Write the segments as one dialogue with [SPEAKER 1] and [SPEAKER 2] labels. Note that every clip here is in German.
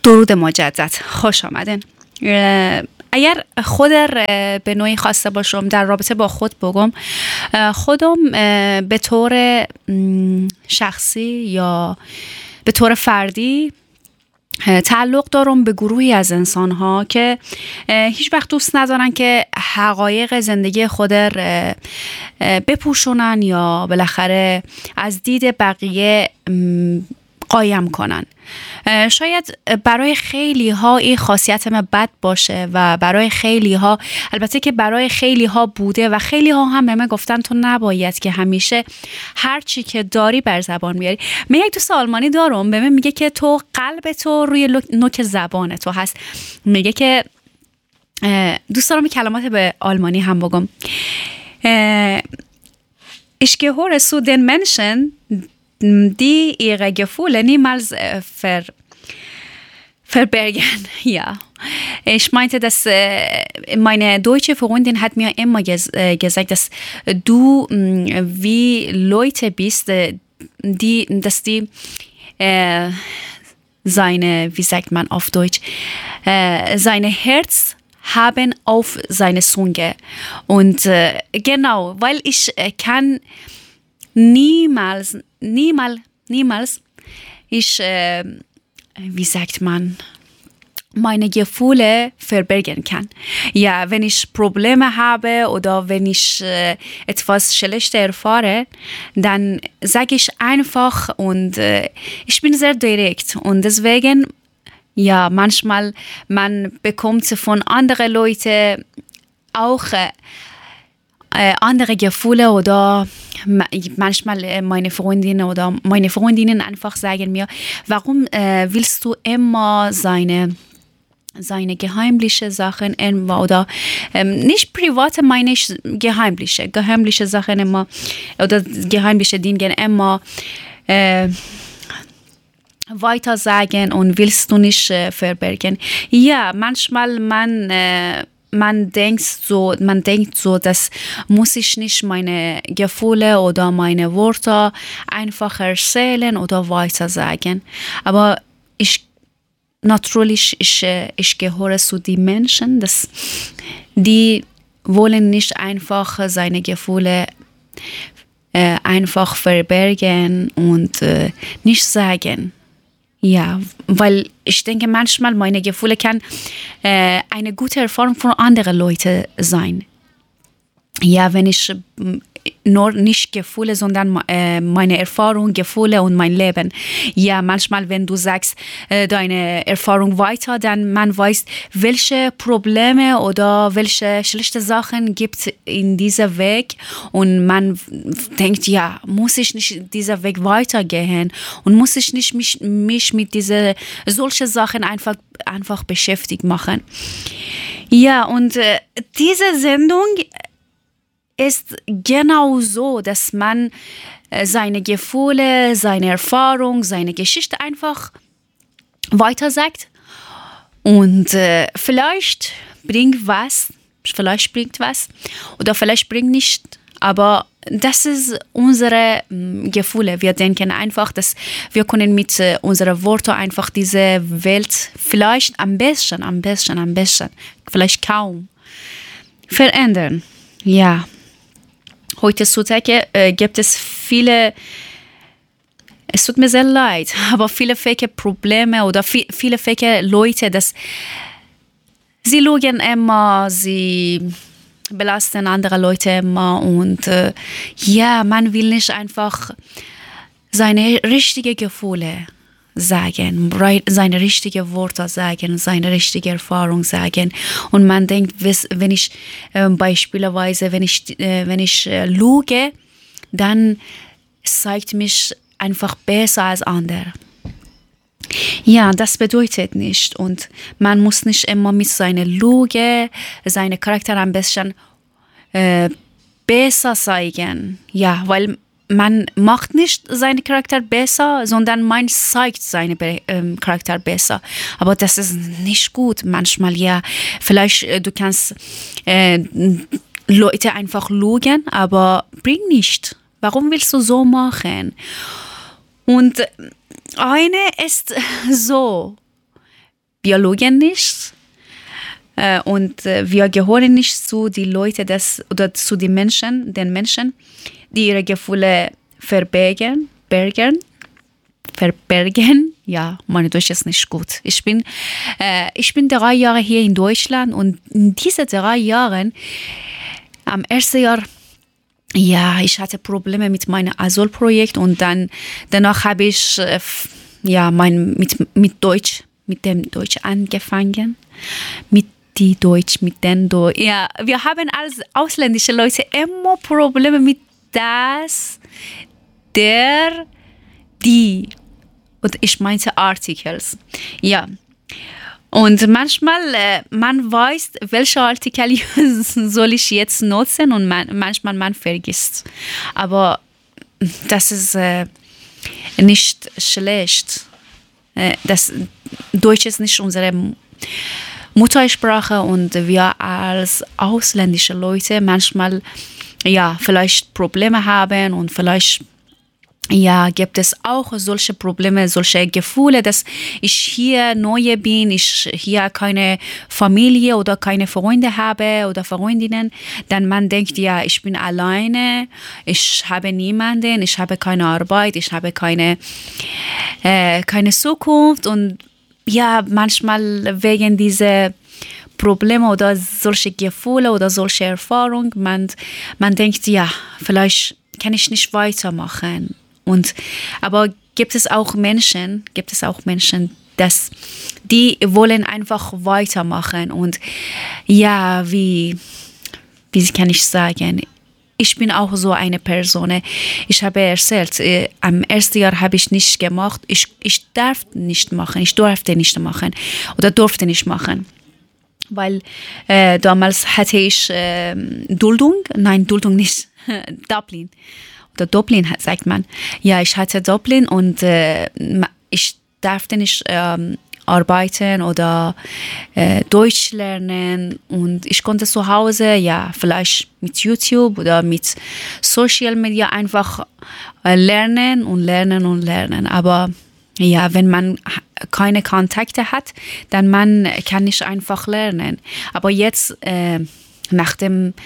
[SPEAKER 1] درود مجدد، خوش آمدین. اگر خود به نوعی خواسته باشم در رابطه با خود بگم، خودم به طور شخصی یا به طور فردی تعلق دارم به گروهی از انسان ها که هیچ وقت دوست ندارن که حقایق زندگی خود بپوشونن یا بالاخره از دید بقیه قایم کنن. شاید برای خیلی ها این خاصیت من بد باشه و برای خیلی ها، البته که برای خیلی ها بوده و خیلی ها هم به من گفتن تو نباید که همیشه هر چی که داری بر زبان بیاری. من یک دوست آلمانی دارم، به من میگه که تو قلب تو روی نوک زبان تو هست. میگه که دوست دارم کلمات به آلمانی هم بگم. Ich gehöre zu den Menschen, die ihre Gefühle niemals verbergen. Ja, ich meinte, dass meine deutsche Freundin hat mir immer gesagt, dass du wie Leute bist, dass die seine, wie sagt man auf Deutsch, seine Herz haben auf seine Zunge. Und genau, weil ich kann niemals ich, wie sagt man, meine Gefühle verbergen kann. Ja, wenn ich Probleme habe oder wenn ich etwas Schlechtes erfahre, dann sage ich einfach und ich bin sehr direkt und deswegen, ja, manchmal man bekommt von anderen Leuten auch andere Gefühle oder manchmal meine Freundinnen einfach sagen mir, warum willst du immer seine geheimliche Sachen oder nicht private, meine ich geheimliche Sachen immer oder geheimliche Dinge immer weiter sagen und willst du nicht verbergen. Ja, manchmal man denkt so, dass muss ich nicht meine Gefühle oder meine Worte einfach erzählen oder weiter sagen. Aber ich gehöre zu den Menschen, die wollen nicht einfach seine Gefühle einfach verbergen und nicht sagen. Ja, weil ich denke, manchmal meine Gefühle kann eine gute Erfahrung von anderen Leuten sein. Ja, wenn ich nur nicht Gefühle, sondern meine Erfahrung, Gefühle und mein Leben. Ja, manchmal, wenn du sagst deine Erfahrung weiter, dann man weiß, welche Probleme oder welche schlechte Sachen gibt in dieser Weg und man denkt, ja, muss ich nicht dieser Weg weitergehen und muss ich nicht mich mit solche Sachen einfach beschäftigt machen. Ja, und diese Sendung ist genau so, dass man seine Gefühle, seine Erfahrung, seine Geschichte einfach weiter sagt und vielleicht bringt was oder vielleicht bringt nicht, aber das ist unsere Gefühle. Wir denken einfach, dass wir können mit unseren Worten einfach diese Welt vielleicht ein bisschen, vielleicht kaum verändern. Ja. Heutzutage gibt es viele, es tut mir sehr leid, aber viele fake Probleme oder viele fake Leute, dass sie lügen immer, sie belasten andere Leute immer und ja, man will nicht einfach seine richtigen Gefühle sagen, seine richtigen Worte sagen, seine richtige Erfahrung sagen. Und man denkt, wenn ich beispielsweise, wenn ich lüge, dann zeigt mich einfach besser als andere. Ja, das bedeutet nicht. Und man muss nicht immer mit seiner Lüge, seine Charakter ein bisschen besser zeigen. Ja, weil man macht nicht seinen Charakter besser, sondern man zeigt seinen Charakter besser. Aber das ist nicht gut. Manchmal, ja, vielleicht du kannst Leute einfach lügen, aber bringt nicht. Warum willst du so machen? Und eine ist so, Biologen nicht. Und wir gehören nicht zu den Leuten, oder zu den Menschen, die ihre Gefühle verbergen. Ja, meine Deutsch ist nicht gut. Ich bin 3 Jahre hier in Deutschland und in diesen 3 Jahren, am ersten Jahr, ja, ich hatte Probleme mit meinem Asylprojekt und danach habe ich mit dem Deutsch angefangen. Ja, wir haben als ausländische Leute immer Probleme mit das, die. Und ich meinte Articles. Ja. Und manchmal, man weiß, welche Artikel soll ich jetzt nutzen und manchmal man vergisst. Aber das ist nicht schlecht. Das Deutsch ist nicht unsere Muttersprache und wir als ausländische Leute manchmal vielleicht Probleme haben und vielleicht gibt es auch solche Probleme, solche Gefühle, dass ich hier neu bin, ich hier keine Familie oder keine Freunde habe oder Freundinnen, dann man denkt, ich bin alleine, ich habe niemanden, ich habe keine Arbeit, ich habe keine Zukunft und manchmal wegen dieser Probleme oder solche Gefühle oder solche Erfahrungen, man denkt, vielleicht kann ich nicht weitermachen. Aber gibt es auch Menschen, dass die wollen einfach weitermachen und wie kann ich sagen, ich bin auch so eine Person. Ich habe erzählt, am ersten Jahr habe ich nicht gemacht, ich durfte nicht machen, weil damals hatte ich Duldung nicht, Dublin. Oder Dublin sagt man. Ja, ich hatte Dublin und ich durfte nicht arbeiten oder Deutsch lernen und ich konnte zu Hause, vielleicht mit YouTube oder mit Social Media einfach lernen. Aber wenn man keine Kontakte hat, dann man kann nicht einfach lernen. Aber jetzt, nach dem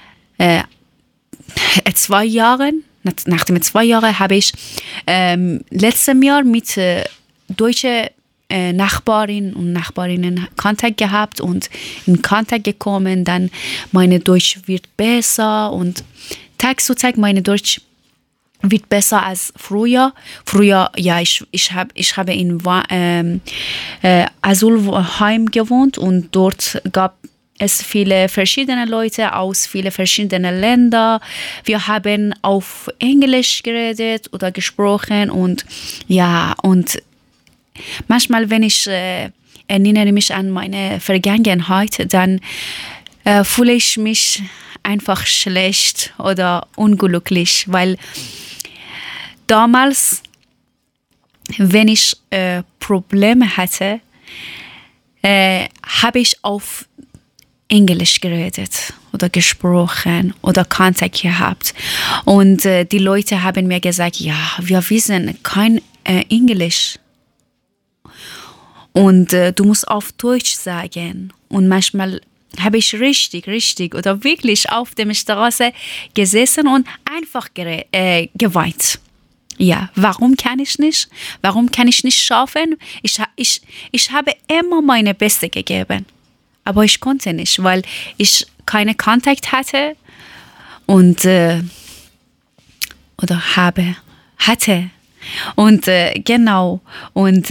[SPEAKER 1] 2 Jahren habe ich letztes Jahr mit deutschen Nachbarinnen und Nachbarinnen Kontakt gehabt und in Kontakt gekommen. Dann meine Deutsch wird besser und Tag zu Tag meine Deutsch wird besser als früher. Früher, ich habe in Asylheim gewohnt und dort gab es viele verschiedene Leute aus vielen verschiedenen Ländern. Wir haben auf Englisch geredet oder gesprochen und manchmal, wenn ich erinnere mich an meine Vergangenheit, dann fühle ich mich einfach schlecht oder unglücklich, weil damals, wenn ich Probleme hatte, habe ich auf Englisch geredet oder gesprochen oder Kontakt gehabt. Und die Leute haben mir gesagt, wir wissen kein Englisch. Und du musst auf Deutsch sagen. Und manchmal habe ich richtig oder wirklich auf der Straße gesessen und einfach geweint. Ja, warum kann ich nicht? Warum kann ich nicht schaffen? Ich habe immer meine Beste gegeben. Aber ich konnte nicht, weil ich keinen Kontakt hatte und hatte. Und genau. Und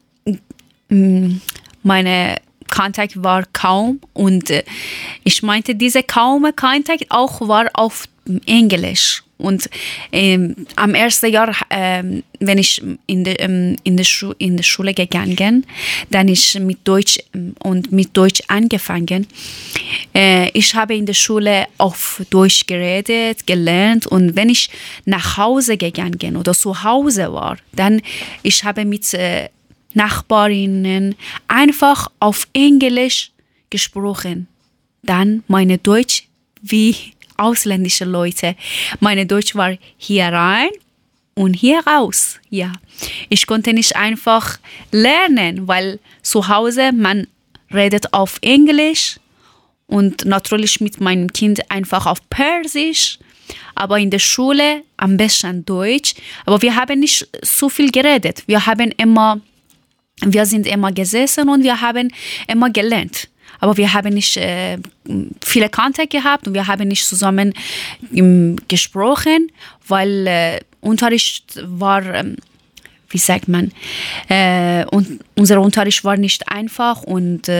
[SPEAKER 1] meine Kontakt war kaum. Und ich meinte, diese kaume Kontakt auch war auf Englisch. Und am ersten Jahr, wenn ich in der Schule gegangen, dann ich mit Deutsch angefangen. Ich habe in der Schule auf Deutsch geredet, gelernt und wenn ich nach Hause gegangen oder zu Hause war, dann ich habe mit Nachbarinnen einfach auf Englisch gesprochen. Dann meine Deutsch wie ausländische Leute. Meine Deutsch war hier rein und hier raus. Ja, ich konnte nicht einfach lernen, weil zu Hause man redet auf Englisch und natürlich mit meinem Kind einfach auf Persisch, aber in der Schule am besten Deutsch. Aber wir haben nicht so viel geredet. Wir sind immer gesessen und wir haben immer gelernt. Aber wir haben nicht viele Kontakt gehabt und wir haben nicht zusammen gesprochen, weil Unterricht war, wie sagt man, und unser Unterricht war nicht einfach und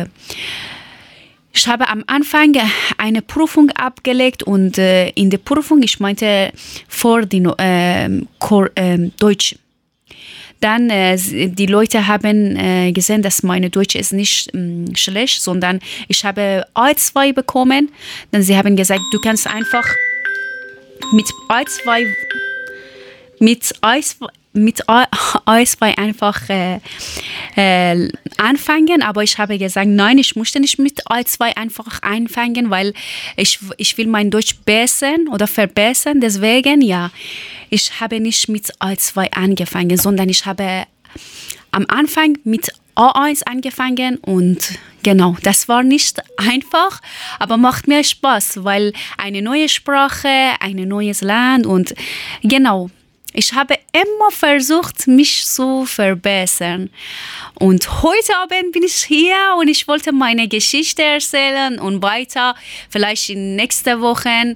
[SPEAKER 1] ich habe am Anfang eine Prüfung abgelegt und in der Prüfung, ich meinte vor die Deutsch. Dann die Leute haben gesehen, dass meine Deutsch ist nicht schlecht, sondern ich habe A2 bekommen. Dann sie haben gesagt, du kannst einfach mit A2 einfach anfangen, aber ich habe gesagt, nein, ich möchte nicht mit A2 einfach anfangen, weil ich will mein Deutsch bessern oder verbessern, deswegen, ja, ich habe nicht mit A2 angefangen, sondern ich habe am Anfang mit A1 angefangen und genau, das war nicht einfach, aber macht mir Spaß, weil eine neue Sprache, ein neues Land und genau, ich habe immer versucht, mich zu verbessern. Und heute Abend bin ich hier und ich wollte meine Geschichte erzählen und weiter, vielleicht in nächsten Wochen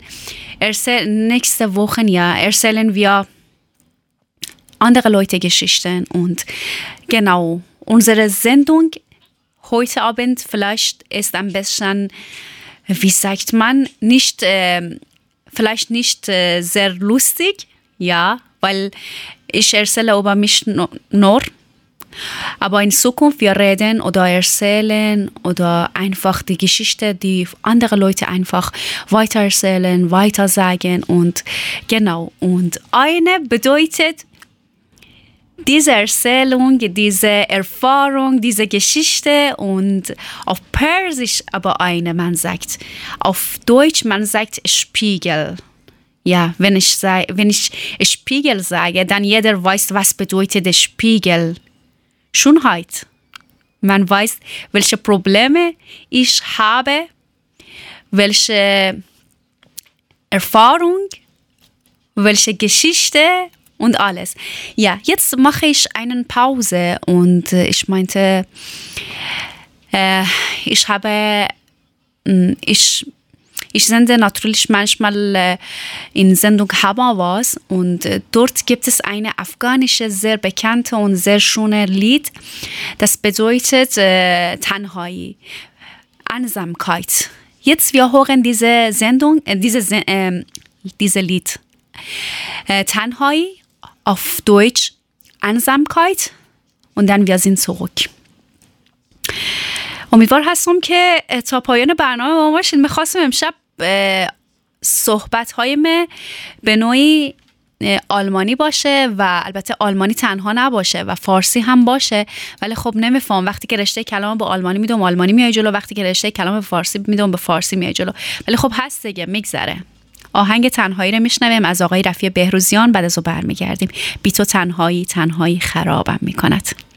[SPEAKER 1] erzählen wir andere Leute Geschichten. Und genau, unsere Sendung heute Abend vielleicht ist ein bisschen, wie sagt man, vielleicht nicht sehr lustig, ja, weil ich erzähle über mich nur, aber in Zukunft wir reden oder erzählen oder einfach die Geschichte, die andere Leute einfach weiter erzählen, weiter sagen und genau. Und eine bedeutet diese Erzählung, diese Erfahrung, diese Geschichte und auf Persisch aber eine, man sagt, auf Deutsch man sagt Spiegel. Ja, wenn ich Spiegel sage, dann jeder weiß, was bedeutet der Spiegel. Schönheit. Man weiß, welche Probleme ich habe, welche Erfahrung, welche Geschichte und alles. Ja, jetzt mache ich eine Pause und ich meinte, ich sende natürlich manchmal in Sendung Haba-Was und dort gibt es eine afghanische, sehr bekannte und sehr schöne Lied. Das bedeutet Tanhai, Einsamkeit. Jetzt wir hören diese Sendung, diese Lied. Tanhai auf Deutsch Einsamkeit und dann wir sind zurück. امیدوار هستم که تا پایان برنامه با ما باشید. میخواستم امشب صحبت‌های به نوعی آلمانی باشه و البته آلمانی تنها نباشه و فارسی هم باشه، ولی خب نمیفهم وقتی که رشته کلام به آلمانی میدم آلمانی میای جلو، وقتی که رشته کلام به فارسی میدم به فارسی میای جلو، ولی خب هست دیگه، میگذره. آهنگ تنهایی رو میشنویم از آقای رفیع بهروزیان، بعد از اون برمیگردیم. بی تو تنهایی خرابم میکند.